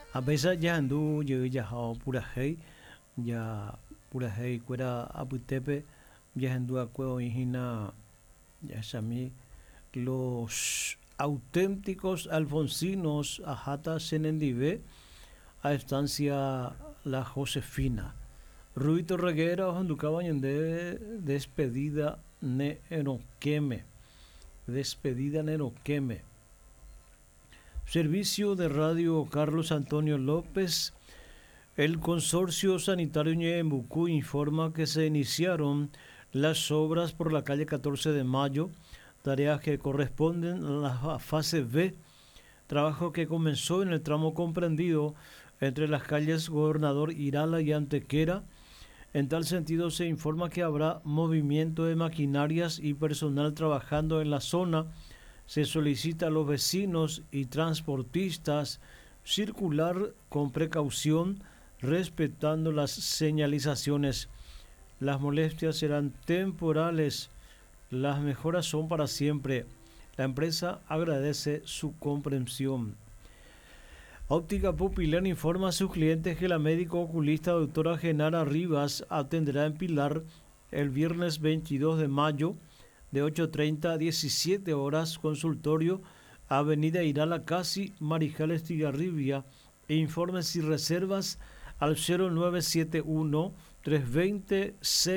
A pesar ya andu ya hao pura hei ya pura hei cuera aputepe ya andu a cueo hina ya sami los auténticos alfonsinos ajata senendive a estancia La Josefina. Ruito Reguera Honducabañen de despedida Neroqueme. Despedida Neroqueme. Servicio de Radio Carlos Antonio López. El Consorcio Sanitario Ñeembucú informa que se iniciaron las obras por la calle 14 de Mayo, tareas que corresponden a la fase B, trabajo que comenzó en el tramo comprendido entre las calles Gobernador Irala y Antequera. En tal sentido, se informa que habrá movimiento de maquinarias y personal trabajando en la zona. Se solicita a los vecinos y transportistas circular con precaución, respetando las señalizaciones. Las molestias serán temporales, las mejoras son para siempre. La empresa agradece su comprensión. Óptica Pupilar informa a sus clientes que la médico oculista doctora Genara Rivas atenderá en Pilar el viernes 22 de mayo de 8:30 a 17 horas, consultorio Avenida Irala Casi, Marijal Estigarribia. Informes y reservas al 0971 320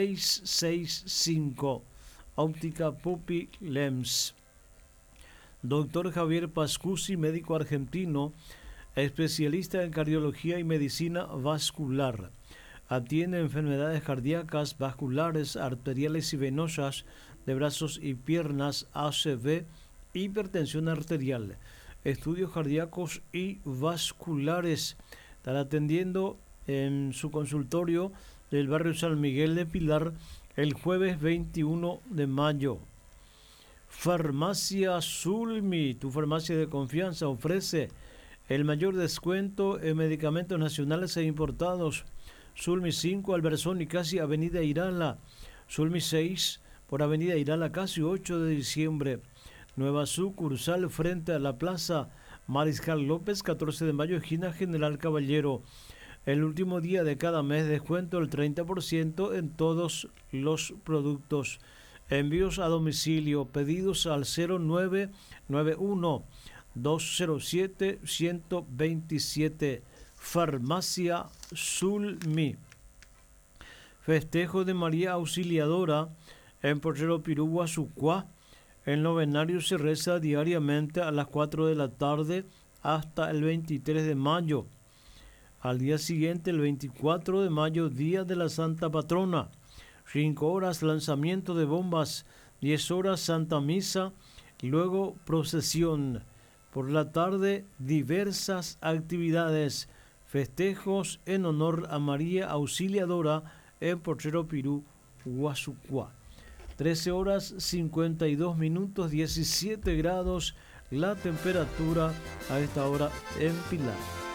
665. Óptica Pupi Lems. Doctor Javier Pascusi, médico argentino, especialista en cardiología y medicina vascular. Atiende enfermedades cardíacas, vasculares, arteriales y venosas de brazos y piernas, ACV, hipertensión arterial, estudios cardíacos y vasculares. Estará atendiendo en su consultorio del barrio San Miguel de Pilar el jueves 21 de mayo. Farmacia Sulmi, tu farmacia de confianza, ofrece el mayor descuento en medicamentos nacionales e importados. Sulmi 5, Alberzón y casi Avenida Irala. Sulmi 6, por Avenida Irala, casi 8 de diciembre. Nueva sucursal frente a la Plaza Mariscal López, 14 de mayo, esquina General Caballero. El último día de cada mes, descuento el 30% en todos los productos. Envíos a domicilio, pedidos al 0991 207 127. Farmacia Sulmi. Festejo de María Auxiliadora en Portero Pirú, Guasucuá. El novenario se reza diariamente a las 4 de la tarde hasta el 23 de mayo. Al día siguiente, el 24 de mayo, día de la Santa Patrona. 5 horas lanzamiento de bombas, 10 horas Santa Misa, luego procesión. Por la tarde, diversas actividades, festejos en honor a María Auxiliadora en Portero Pirú, Guasucuá. 13 horas 52 minutos, 17 grados la temperatura a esta hora en Pilar.